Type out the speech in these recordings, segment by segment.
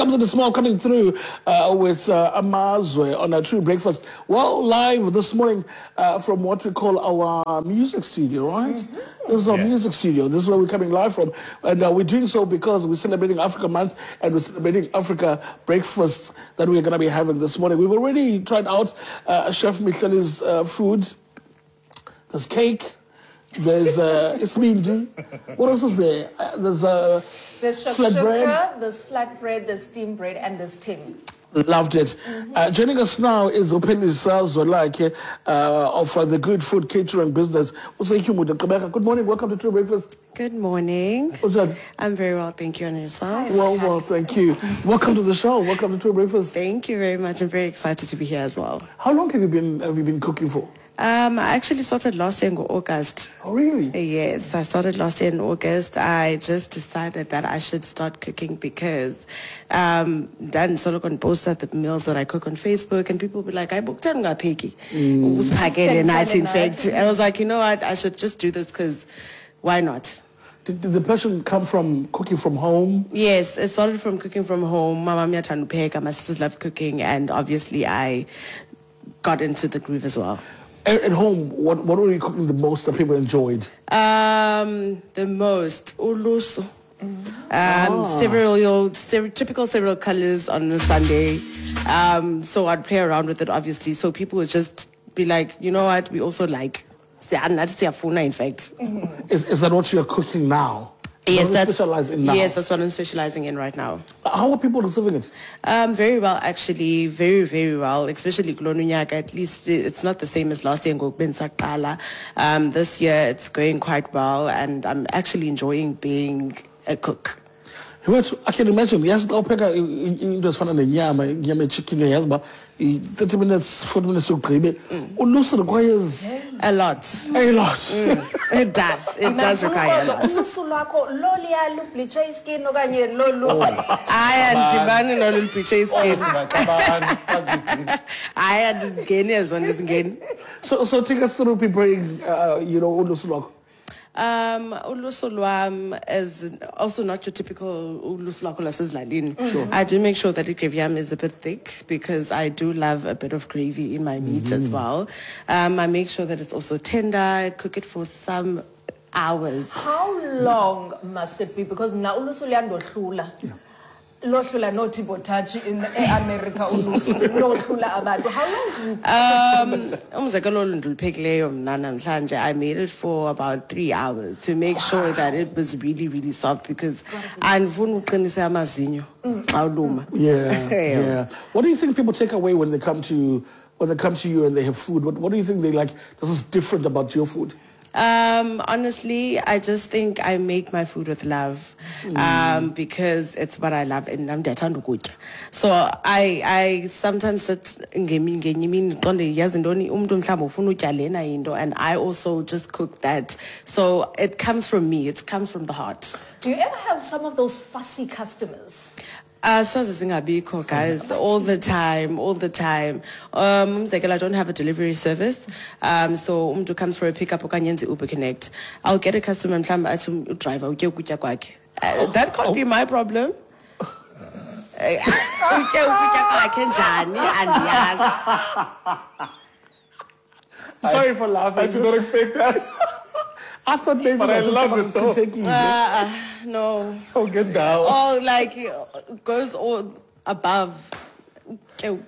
comes in the small, coming through with Amazwe on a True Breakfast. Well, live this morning from what we call our music studio, right? This is our music studio. This is where we're coming live from. And we're doing so because we're celebrating Africa Month and we're celebrating Africa breakfasts that we're going to be having this morning. We've already tried out Chef Michele's food. There's cake. There's ismindi. What else is there? There's flatbread. There's flatbread, there's steamed bread, and there's ting. Loved it. Joining us now is Upeli Sazolake of the Good Food Catering Business. Good morning. Welcome to True Breakfast. Good morning. I'm very well, thank you. And yourself? Well, thank you. Welcome to the show. Welcome to True Breakfast. Thank you very much. I'm very excited to be here as well. How long have you been cooking for? I actually started last year in August. Oh, really? Yes, I started last year in August. I just decided that I should start cooking because Dan Solokon posted the meals that I cook on Facebook, and people be like, I booked on Peggy. Night, in fact. I was like, you know what? I should just do this because why not? Did the passion come from cooking from home? Yes, it started from cooking from home. My sisters love cooking, and obviously I got into the groove as well. At home, what were you cooking the most that people enjoyed? The most uluso. Typical cereal colors on a Sunday. So I'd play around with it, obviously. So people would just be like, you know what? We also like. In fact. Is that what you're cooking now? Yes, that's what I'm specializing in right now. How are people receiving it? Very well, actually. Very, very well. Especially Klonunyaka. At least it's not the same as last year in Gokben Sakala. This year it's going quite well, and I'm actually enjoying being a cook. I can imagine. Yes, I'll pick a chicken, 30 minutes, 40 minutes to cream it. Uluso requires a lot. A lot. It does. It does require a lot. I So take us through preparing, uluso. Uluso lwam is also not your typical uluso lwakho lasezlalini. I do make sure that the gravy is a bit thick because I do love a bit of gravy in my meat as well. I make sure that it's also tender. I cook it for some hours. How long must it be? Because now uluso liando hlula. Lohlula no tibotachi in America. How long do you I made it for about 3 hours to make sure that it was really, really soft because yeah. What do you think people take away when they come to you and they have food? What do you think they like? This is different about your food. Honestly, I just think I make my food with love, because it's what I love, and I'm detando good. So I sometimes sit and I also just cook that. So it comes from me. It comes from the heart. Do you ever have some of those fussy customers? Guys, all the time. I don't have a delivery service. So Umdu comes for a pickup or Uber Connect. I'll get a customer and driver. That can't be my problem. Sorry for laughing. I did not expect that. I thought maybe but I love it though. No. Oh, get down. Oh, like goes all above. And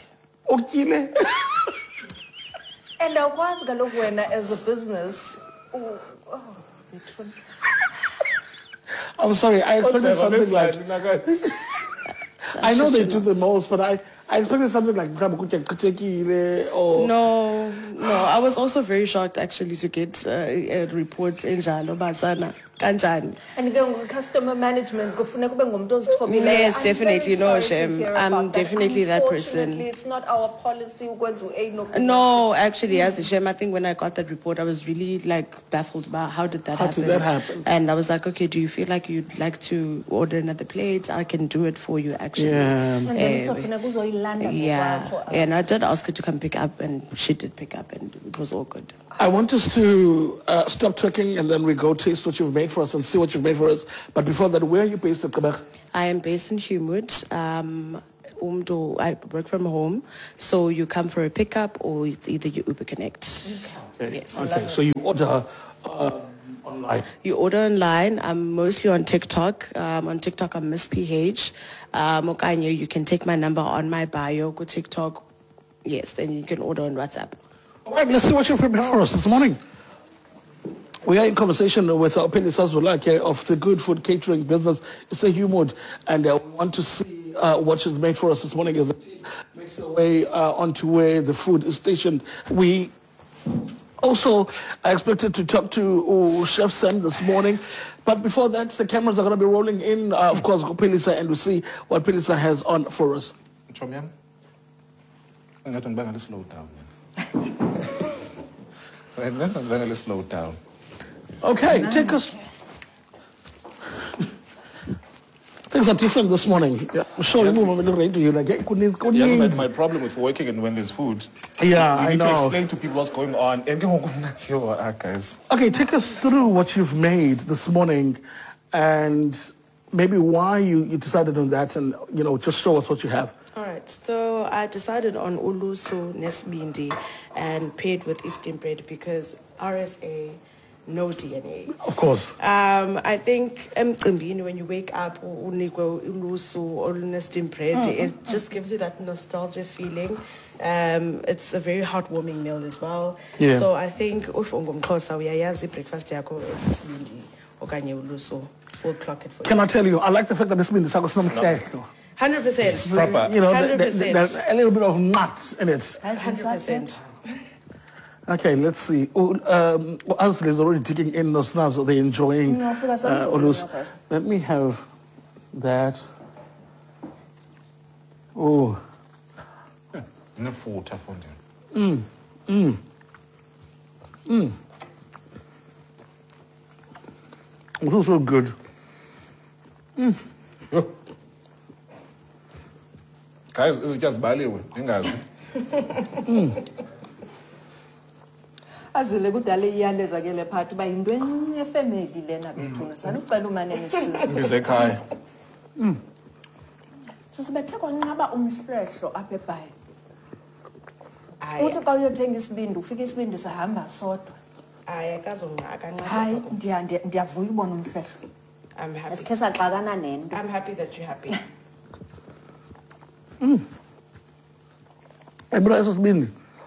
I was when as a business. I'm sorry, I expected something like. I know they do the most, but I expected something like or. No. I was also very shocked actually to get a report in Jalo Basana. And customer management. Yes, definitely. No, Shem. I'm definitely that person. It's not our policy. No, actually, as a Shem, I think when I got that report, I was really baffled by how did that happen? And I was like, okay, do you feel like you'd like to order another plate? I can do it for you, actually. Yeah. And then ukulanda Yeah, ngokwakho. and I did ask her to come pick up, and she did pick up, and it was all good. I want us to stop talking and then we go taste what you've made for us and see what you've made for us. But before that, where are you based at Quebec? I am based in Humewood. I work from home, so you come for a pickup or it's either you Uber Connect. Yes. Okay, so you order online. You order online. I'm mostly on TikTok. On TikTok, I'm Miss PH. Okanye, you can take my number on my bio, go TikTok. Yes, and you can order on WhatsApp. All right, let's see what you've prepared for us this morning. We are in conversation with Opeli Sazulake of the Good Food Catering business. It's a Humewood, and we want to see what she's made for us this morning as the team makes their way onto where the food is stationed. We also are expected to talk to Chef Sam this morning. But before that, the cameras are going to be rolling in, of course, Pelisa, and we see what Pelisa has on for us. Chomiam, I'm going to slow down. I'm going to slow down. Okay, take us. Things are different this morning. Yeah, I'm sure you will to you like Yes, but my problem with working and when there's food. Yeah, you I need to know. explain to people what's going on. Guys. Okay, take us through what you've made this morning and maybe why you decided on that and, just show us what you have. All right, so I decided on uluso nesbindi and paired with Eastern bread because RSA, no DNA. Of course. I think when you wake up, uluso or nesbindi bread, it just gives you that nostalgia feeling. It's a very heartwarming meal as well. Yeah. So I think if ungumxhosa uyayazi breakfast yakho nesbindi okanye uluso, we'll clock it for you. Can I tell you, I like the fact that this means it's 100%. Proper. There's a little bit of nuts in it. 100%. Okay, let's see. Asli is already digging in those nuts, so they're enjoying. Let me have that. Oh. Enough water for This is so good. Guys, is it just barley? Azile kudala iyaleza ke le part uba yinto encinci yefamily lena bethuna sanucela umane nisizo. Ndizekhaya. Sisibethe kwanqaba umhlehlo apha eBhayi. Hayi, Uthi xa uyothenga isibindi ufika isibindi sihamba sodwa. akazongqaka Hayi nqa. ndiyavuya ubona umhlehlo. I'm happy. Esikhe saxakana nento. I'm happy that you're happy. Ebra esibindi.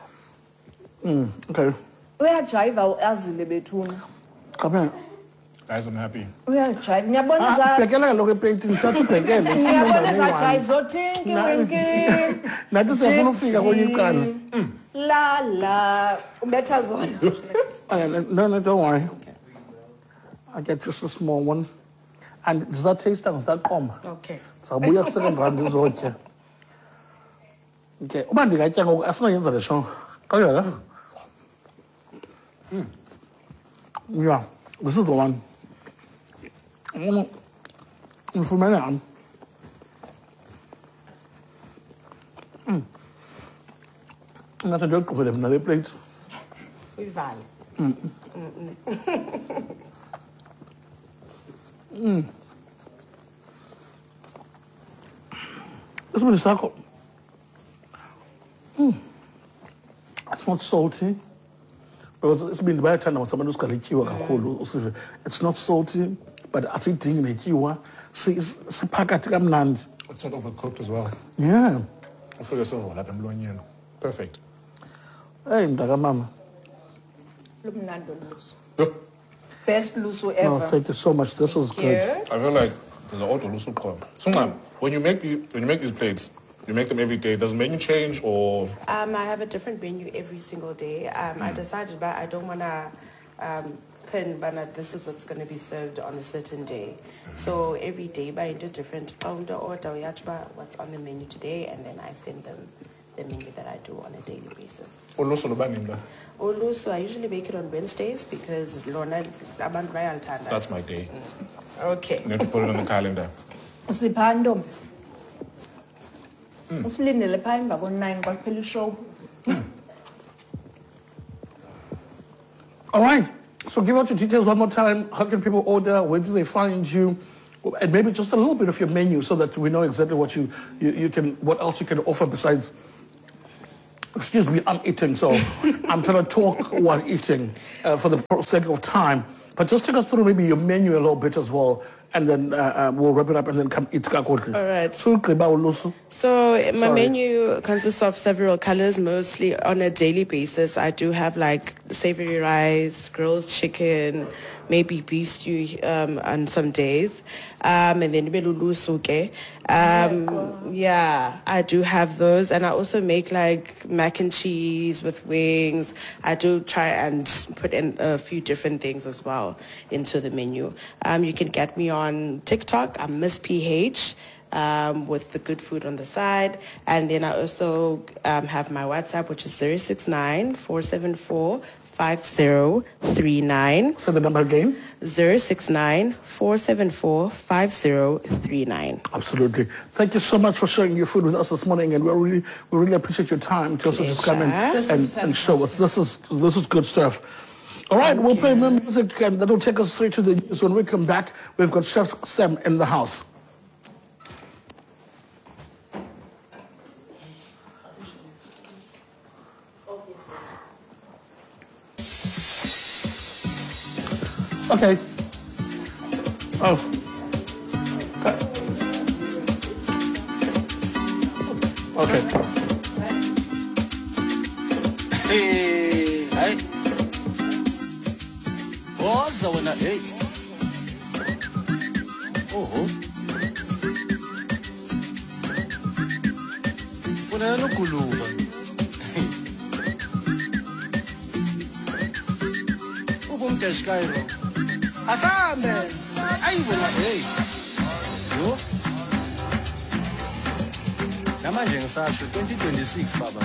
Okay. Uyajiva Azile bethuna. Kaphe. Guys, I'm happy. Uyajiva. Ngiyabona za Bhekela kaloku eplate ngithatha ubhekele. ngiyabona za jive zothinki winki. Nathi siyafuna ufika kwenye icala. La ubetha zona. No, don't worry. I get just a small one. And does that taste like that comb? Okay. So we have second round is okay. Okay. Uba ndingatya ngoku asinoyenza le show. Kayela. Yeah, this is the one. Ngifumene am. Ngathi ndiyoqhubele mna le plate. Uyivale. Isibindi sakho. It's not salty. Because isibindi bayathanda ukuthi abantu usigaletyiwa kakhulu usive. It's not salty, but asidingi netyiwa. Siphakathi kamnandi. It's not overcooked as well. Yeah. I feel so lapha emlonyeni. Perfect. Hey, mntakamama. Lumnando luso. Yeah. Best luso No, ever. thank you so much. This was good. Here. I feel like there's an auto lusu qhom. So when you make these plates, you make them every day. Does the menu change or I have a different menu every single day. I decided, but I don't want to pin, but this is what's going to be served on a certain day. So every day, I do different order what's on the menu today, and then I send them the menu that I do on a daily basis. ulusu lubaninda? So I usually make it on Wednesdays because Lona abantu bayalithanda. That's my day. Okay. You need to put it on the calendar. Sipha ntombi. Usilindele phaa emva ko-9 kwakuphela ishow. All right. So give out your details one more time. How can people order? Where do they find you? And maybe just a little bit of your menu so that we know exactly what you can, what else you can offer besides. Excuse me, I'm eating, so I'm trying to talk while eating for the sake of time. But just take us through maybe your menu a little bit as well, and then we'll wrap it up and then come eat kakotle. All right. So my menu consists of several colors, mostly on a daily basis. I do have like savory rice, grilled chicken, maybe beef stew on some days, and then belulusuke. Yeah, I do have those, and I also make like mac and cheese with wings. I do try and put in a few different things as well into the menu. You can get me on TikTok. I'm Miss PH. With the good food on the side. And then I also have my WhatsApp, which is 069-474-5039. So the number again? 069-474-5039. Absolutely. Thank you so much for sharing your food with us this morning, and we really appreciate your time to also just come in and show us. This is good stuff. All right, we'll play more music, and that'll take us straight to the news. When we come back, we've got Chef Sam in the house. Okay. Oh. Okay. Hey, hey. Woza wena, hey. Oho. Wena nokuluka. Ubumteshkairo. Akambe. Ay wena, hey. Yo. Namanje ngisasho 2026 baba.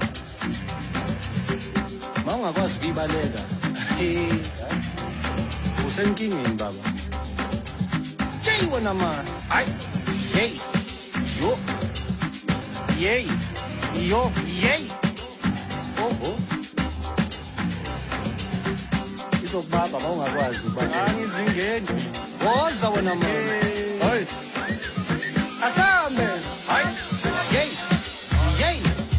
Mawungakwazi ukuyibaleka. Hey. Usenkingeni baba. Hey wena man. Ay. Hey. Yo. Yay. Yo. Yay. Oh. Izokubaba mawungakwazi baba. Angizingeni. Woza wena man. Hey.